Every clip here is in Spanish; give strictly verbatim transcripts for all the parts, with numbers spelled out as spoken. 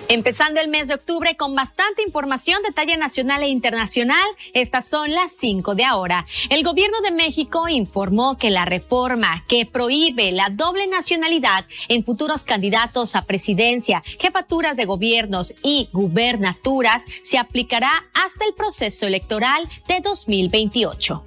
Empezando el mes de octubre con bastante información de talla nacional e internacional, estas son las cinco de ahora. El gobierno de México informó que la reforma que prohíbe la doble nacionalidad en futuros candidatos a presidencia, jefaturas de gobiernos y gubernaturas se aplicará hasta el proceso electoral de dos mil veintiocho.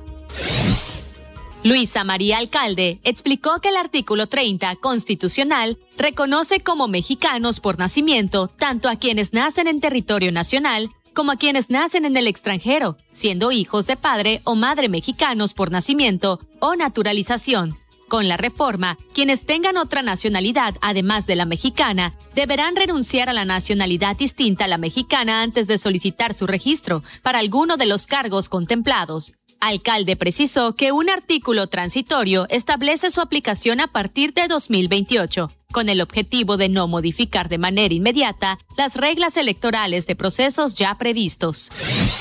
Luisa María Alcalde explicó que el artículo treinta constitucional reconoce como mexicanos por nacimiento tanto a quienes nacen en territorio nacional como a quienes nacen en el extranjero, siendo hijos de padre o madre mexicanos por nacimiento o naturalización. Con la reforma, quienes tengan otra nacionalidad además de la mexicana deberán renunciar a la nacionalidad distinta a la mexicana antes de solicitar su registro para alguno de los cargos contemplados. Alcalde precisó que un artículo transitorio establece su aplicación a partir de dos mil veintiocho, con el objetivo de no modificar de manera inmediata las reglas electorales de procesos ya previstos.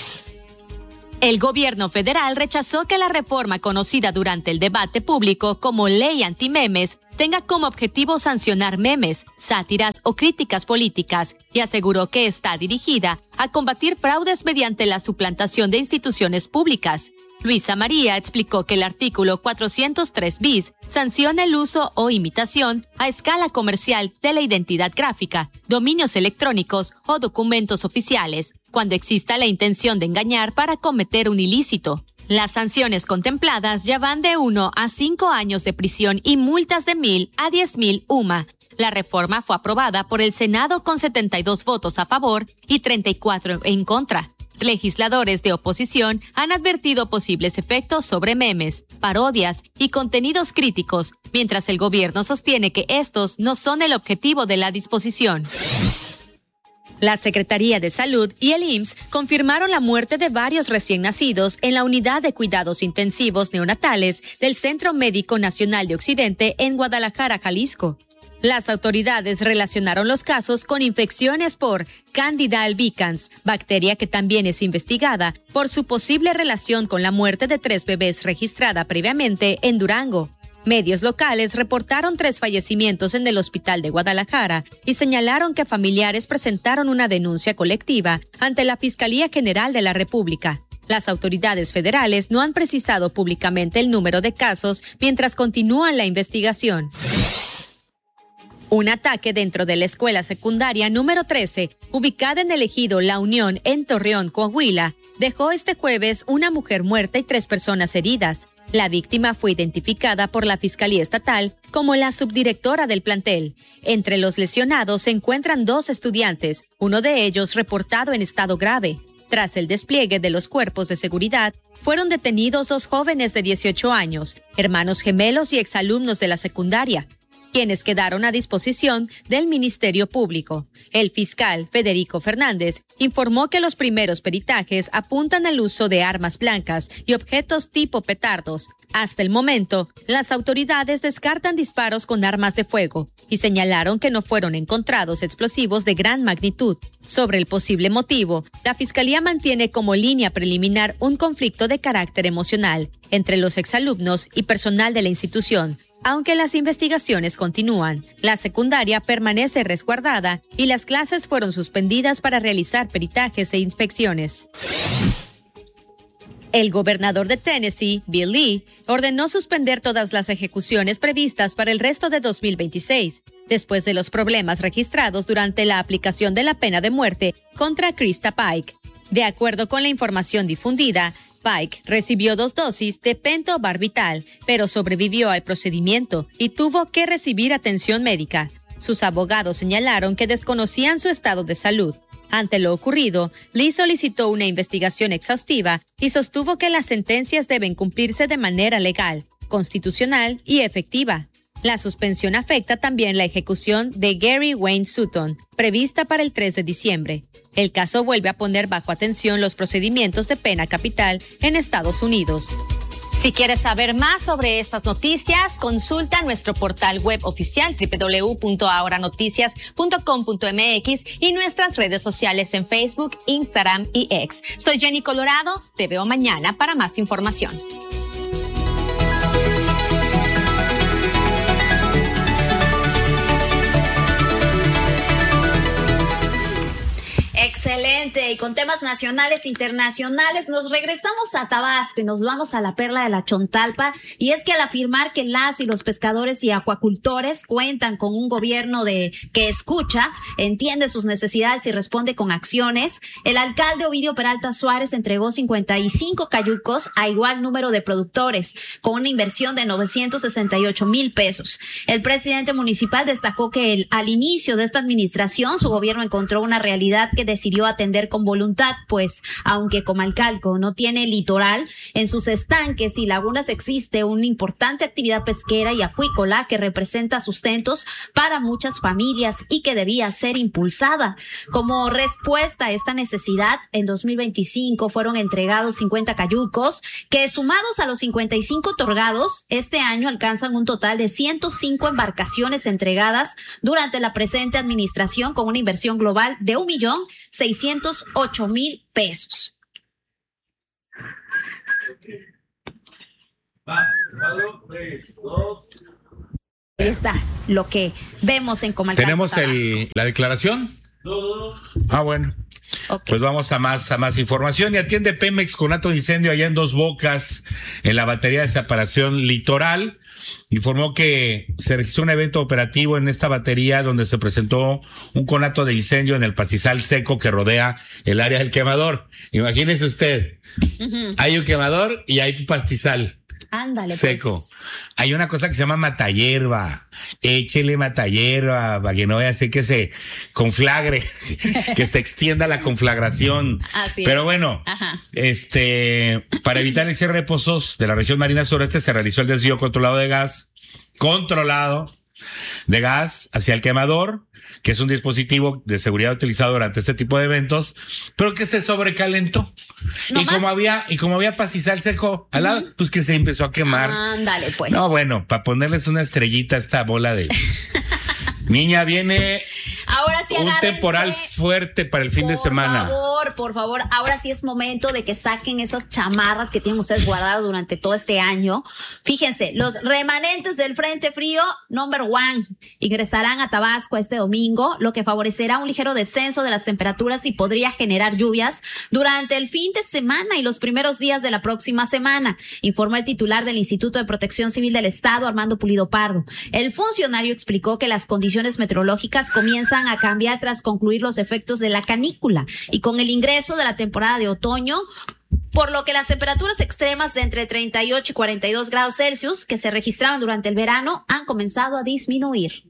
El gobierno federal rechazó que la reforma conocida durante el debate público como ley antimemes tenga como objetivo sancionar memes, sátiras o críticas políticas y aseguró que está dirigida a combatir fraudes mediante la suplantación de instituciones públicas. Luisa María explicó que el artículo cuatrocientos tres bis sanciona el uso o imitación a escala comercial de la identidad gráfica, dominios electrónicos o documentos oficiales, cuando exista la intención de engañar para cometer un ilícito. Las sanciones contempladas ya van de uno a cinco años de prisión y multas de mil a diez mil U M A. La reforma fue aprobada por el Senado con setenta y dos votos a favor y treinta y cuatro en contra. Legisladores de oposición han advertido posibles efectos sobre memes, parodias y contenidos críticos, mientras el gobierno sostiene que estos no son el objetivo de la disposición. La Secretaría de Salud y el I M S S confirmaron la muerte de varios recién nacidos en la unidad de cuidados intensivos neonatales del Centro Médico Nacional de Occidente en Guadalajara, Jalisco. Las autoridades relacionaron los casos con infecciones por Candida albicans, bacteria que también es investigada por su posible relación con la muerte de tres bebés registrada previamente en Durango. Medios locales reportaron tres fallecimientos en el hospital de Guadalajara y señalaron que familiares presentaron una denuncia colectiva ante la Fiscalía General de la República. Las autoridades federales no han precisado públicamente el número de casos mientras continúan la investigación. Un ataque dentro de la escuela secundaria número trece, ubicada en el ejido La Unión en Torreón, Coahuila, dejó este jueves una mujer muerta y tres personas heridas. La víctima fue identificada por la Fiscalía Estatal como la subdirectora del plantel. Entre los lesionados se encuentran dos estudiantes, uno de ellos reportado en estado grave. Tras el despliegue de los cuerpos de seguridad, fueron detenidos dos jóvenes de dieciocho años, hermanos gemelos y exalumnos de la secundaria, quienes quedaron a disposición del Ministerio Público. El fiscal Federico Fernández informó que los primeros peritajes apuntan al uso de armas blancas y objetos tipo petardos. Hasta el momento, las autoridades descartan disparos con armas de fuego y señalaron que no fueron encontrados explosivos de gran magnitud. Sobre el posible motivo, la Fiscalía mantiene como línea preliminar un conflicto de carácter emocional entre los exalumnos y personal de la institución. Aunque las investigaciones continúan, la secundaria permanece resguardada y las clases fueron suspendidas para realizar peritajes e inspecciones. El gobernador de Tennessee, Bill Lee, ordenó suspender todas las ejecuciones previstas para el resto de dos mil veintiséis, después de los problemas registrados durante la aplicación de la pena de muerte contra Krista Pike. De acuerdo con la información difundida, Pike recibió dos dosis de pentobarbital, pero sobrevivió al procedimiento y tuvo que recibir atención médica. Sus abogados señalaron que desconocían su estado de salud. Ante lo ocurrido, Lee solicitó una investigación exhaustiva y sostuvo que las sentencias deben cumplirse de manera legal, constitucional y efectiva. La suspensión afecta también la ejecución de Gary Wayne Sutton, prevista para el tres de diciembre. El caso vuelve a poner bajo atención los procedimientos de pena capital en Estados Unidos. Si quieres saber más sobre estas noticias, consulta nuestro portal web oficial doble u doble u doble u punto ahora noticias punto com punto m x y nuestras redes sociales en Facebook, Instagram y X. Soy Jenny Colorado, te veo mañana para más información. Excelente. Y con temas nacionales e internacionales, nos regresamos a Tabasco y nos vamos a la perla de la Chontalpa. Y es que al afirmar que las y los pescadores y acuacultores cuentan con un gobierno de que escucha, entiende sus necesidades y responde con acciones, el alcalde Ovidio Peralta Suárez entregó cincuenta y cinco cayucos a igual número de productores, con una inversión de novecientos sesenta y ocho mil pesos. El presidente municipal destacó que el, al inicio de esta administración, su gobierno encontró una realidad que decidió atender con voluntad, pues aunque Comalcalco no tiene litoral, en sus estanques y lagunas existe una importante actividad pesquera y acuícola que representa sustentos para muchas familias y que debía ser impulsada. Como respuesta a esta necesidad, en dos mil veinticinco fueron entregados cincuenta cayucos que, sumados a los cincuenta y cinco otorgados, este año alcanzan un total de ciento cinco embarcaciones entregadas durante la presente administración, con una inversión global de un millón seiscientos ocho mil pesos. Ahí está lo que vemos en Comalcalco. ¿Tenemos el, la declaración? Ah, bueno. Okay. Pues vamos a más, a más información. Y atiende Pemex con acto de incendio allá en Dos Bocas, en la batería de separación litoral. Informó que se registró un evento operativo en esta batería donde se presentó un conato de incendio en el pastizal seco que rodea el área del quemador. Imagínese usted, uh-huh. Hay un quemador y hay un pastizal. Ándale, seco. Pues. Hay una cosa que se llama matahierba. Échele matahierba para que no vaya así que se conflagre, que se extienda la conflagración. Así Pero es. bueno, Ajá. este, para evitar el cierre de pozos de la región marina sureste, se realizó el desvío controlado de gas, controlado de gas hacia el quemador, que es un dispositivo de seguridad utilizado durante este tipo de eventos, pero que se sobrecalentó. ¿No y más? como había y como había pastizal seco al lado, uh-huh. pues que se empezó a quemar. Ándale, pues. No, bueno, para ponerles una estrellita a esta bola de niña, viene ahora sí un temporal fuerte para el fin de semana. Por favor, por favor, ahora sí es momento de que saquen esas chamarras que tienen ustedes guardadas durante todo este año. Fíjense, los remanentes del Frente Frío number one ingresarán a Tabasco este domingo, lo que favorecerá un ligero descenso de las temperaturas y podría generar lluvias durante el fin de semana y los primeros días de la próxima semana, informó el titular del Instituto de Protección Civil del Estado, Armando Pulido Pardo. El funcionario explicó que las condiciones meteorológicas comienzan a cambiar tras concluir los efectos de la canícula y con el ingreso de la temporada de otoño, por lo que las temperaturas extremas de entre treinta y ocho y cuarenta y dos grados Celsius que se registraban durante el verano han comenzado a disminuir.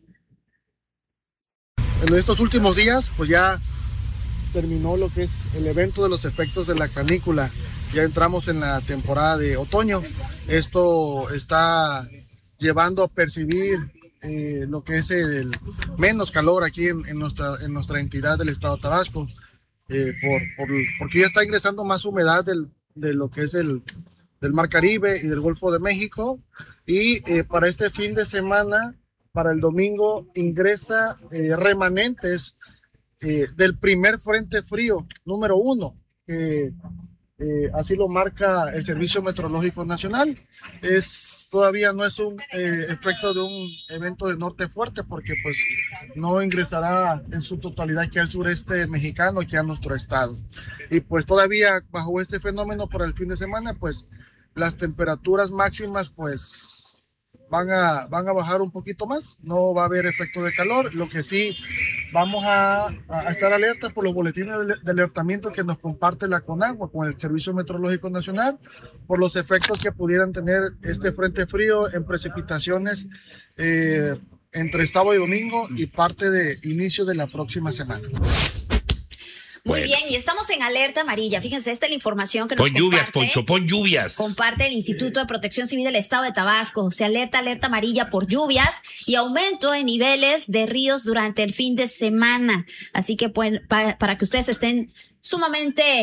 En estos últimos días, pues ya terminó lo que es el evento de los efectos de la canícula. Ya entramos en la temporada de otoño. Esto está llevando a percibir Eh, lo que es el menos calor aquí en, en, nuestra, en nuestra entidad del estado de Tabasco, eh, por, por, porque ya está ingresando más humedad del, de lo que es el del Mar Caribe y del Golfo de México, y eh, para este fin de semana, para el domingo, ingresa eh, remanentes eh, del primer frente frío número uno, que eh, así lo marca el Servicio Meteorológico Nacional. Es todavía no es un eh, efecto de un evento de norte fuerte, porque pues no ingresará en su totalidad aquí al sureste mexicano, aquí a nuestro estado, y pues todavía bajo este fenómeno por el fin de semana, pues las temperaturas máximas pues van a van a bajar un poquito más. No va a haber efecto de calor. Lo que sí vamos a, a estar alerta por los boletines de, de alertamiento que nos comparte la CONAGUA con el Servicio Meteorológico Nacional, por los efectos que pudieran tener este frente frío en precipitaciones eh, entre sábado y domingo y parte de inicio de la próxima semana. Muy bueno. Bien, y estamos en alerta amarilla. Fíjense, esta es la información que nos pon comparte. lluvias, Poncho, pon lluvias. Comparte el Instituto de Protección Civil del Estado de Tabasco. Se alerta, alerta amarilla por lluvias y aumento en niveles de ríos durante el fin de semana. Así que pues, para, para que ustedes estén sumamente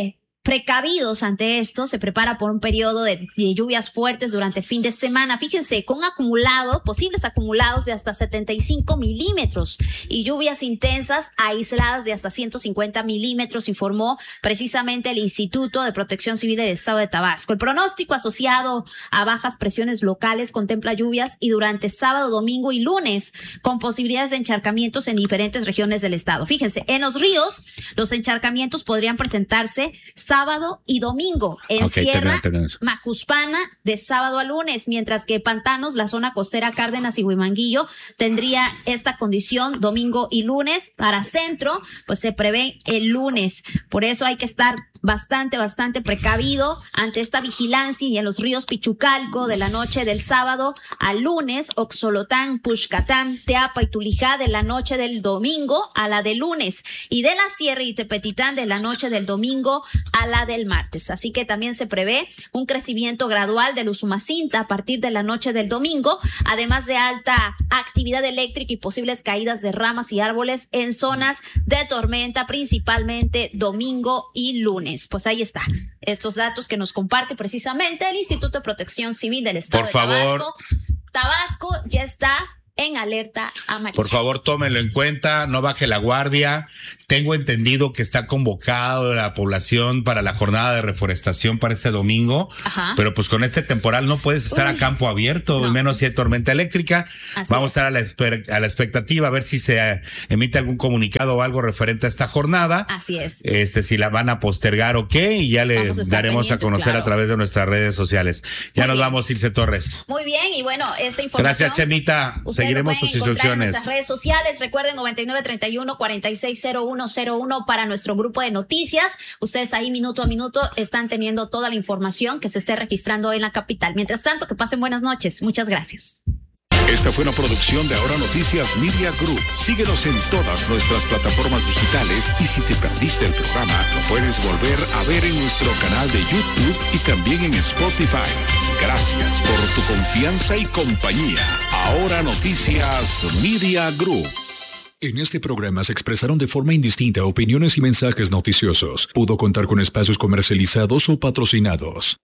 precavidos ante esto. Se prepara por un periodo de, de lluvias fuertes durante el fin de semana. Fíjense, con acumulado, posibles acumulados de hasta setenta y cinco milímetros y lluvias intensas aisladas de hasta ciento cincuenta milímetros, informó precisamente el Instituto de Protección Civil del Estado de Tabasco. El pronóstico asociado a bajas presiones locales contempla lluvias y durante sábado, domingo y lunes con posibilidades de encharcamientos en diferentes regiones del estado. Fíjense, en los ríos los encharcamientos podrían presentarse sábado y domingo en okay, Sierra termina, termina Macuspana de sábado a lunes, mientras que Pantanos, la zona costera Cárdenas y Huimanguillo tendría esta condición domingo y lunes. Para centro, pues se prevé el lunes. Por eso hay que estar bastante, bastante precavido ante esta vigilancia. Y en los ríos Pichucalco de la noche del sábado al lunes, Oxolotán, Puxcatán, Teapa y Tulijá de la noche del domingo a la del lunes, y de la Sierra y Tepetitán de la noche del domingo a la del martes. Así que también se prevé un crecimiento gradual del Usumacinta a partir de la noche del domingo, además de alta actividad eléctrica y posibles caídas de ramas y árboles en zonas de tormenta, principalmente domingo y lunes. Pues ahí está, estos datos que nos comparte precisamente el Instituto de Protección Civil del Estado Por de favor. Tabasco. Tabasco ya está en alerta amarilla. Por favor, tómenlo en cuenta, no baje la guardia. Tengo entendido que está convocado la población para la jornada de reforestación para este domingo. Ajá. Pero pues con este temporal no puedes estar Uy, a campo abierto, no. menos si hay tormenta eléctrica. Así Vamos es. a estar a la, esper- a la expectativa a ver si se emite algún comunicado o algo referente a esta jornada. Así es. Este, si la van a postergar o qué, y ya le daremos a conocer claro. a través de nuestras redes sociales. Ya Muy nos bien. vamos, Ilse Torres. Muy bien, y bueno, esta información. Gracias, Chemita. Seguiremos tus instrucciones. En nuestras redes sociales, recuerden noventa y nueve treinta y uno cuarenta y seis cero uno cero uno para nuestro grupo de noticias. Ustedes ahí minuto a minuto están teniendo toda la información que se esté registrando en la capital. Mientras tanto, que pasen buenas noches. Muchas gracias. Esta fue una producción de Ahora Noticias Media Group. Síguenos en todas nuestras plataformas digitales y si te perdiste el programa, lo puedes volver a ver en nuestro canal de YouTube y también en Spotify. Gracias por tu confianza y compañía. Ahora Noticias Media Group. En este programa se expresaron de forma indistinta opiniones y mensajes noticiosos. Pudo contar con espacios comercializados o patrocinados.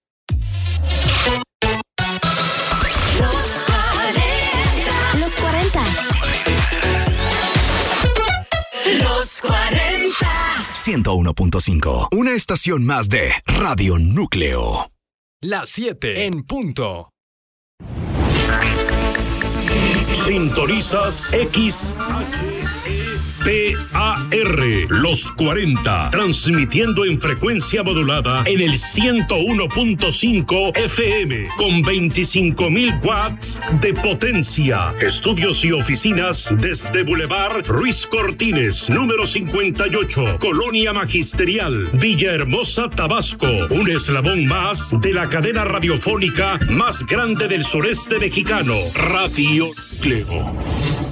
Los cuarenta. Los cuarenta. ciento uno punto cinco. Una estación más de Radio Núcleo. Las siete en punto. Sintonizas X H E P A R, Los cuarenta, transmitiendo en frecuencia modulada en el ciento uno punto cinco F M con veinticinco mil watts de potencia. Estudios y oficinas desde Boulevard Ruiz Cortines, número cincuenta y ocho, Colonia Magisterial, Villahermosa, Tabasco. Un eslabón más de la cadena radiofónica más grande del sureste mexicano, Radio Cleo.